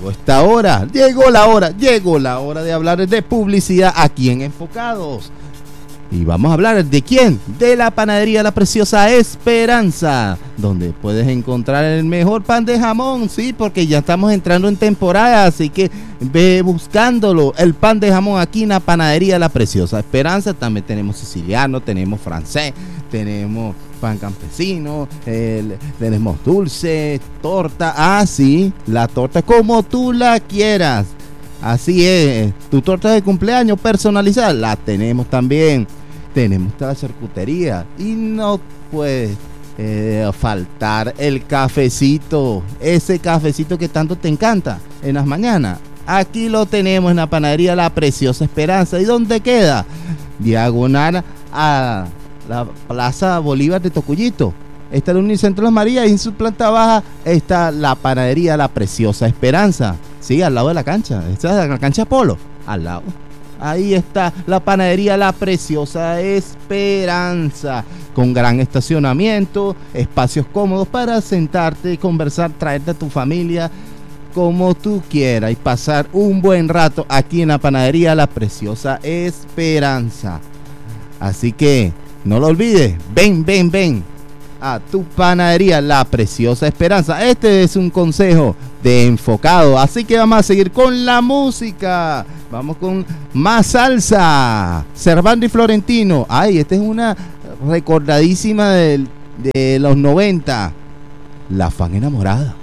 llegó la hora de hablar de publicidad aquí en Enfocados. Y vamos a hablar ¿de quién? De la panadería La Preciosa Esperanza, donde puedes encontrar el mejor pan de jamón, sí, porque ya estamos entrando en temporada, así que ve buscándolo, el pan de jamón aquí en la panadería La Preciosa Esperanza. También tenemos siciliano, tenemos francés, tenemos pan campesino, tenemos dulce, torta, sí, la torta como tú la quieras. Así es, tu torta de cumpleaños personalizada, la tenemos también. Tenemos toda la charcutería y no puede faltar el cafecito, ese cafecito que tanto te encanta en las mañanas. Aquí lo tenemos en la panadería La Preciosa Esperanza. ¿Y dónde queda? Diagonal a la Plaza Bolívar de Tocuyito. Está el Unicentro Las Marías y en su planta baja está la panadería La Preciosa Esperanza. Sí, al lado de la cancha. Esta es la cancha Polo, al lado. Ahí está la panadería La Preciosa Esperanza, con gran estacionamiento, espacios cómodos para sentarte, conversar, traerte a tu familia como tú quieras y pasar un buen rato aquí en la panadería La Preciosa Esperanza. Así que no lo olvides, ven a tu panadería La Preciosa Esperanza. Este es un consejo de Enfocado, así que vamos a seguir con la música. Vamos con más salsa. Servando y Florentino. Esta es una recordadísima de los 90. La fan enamorada.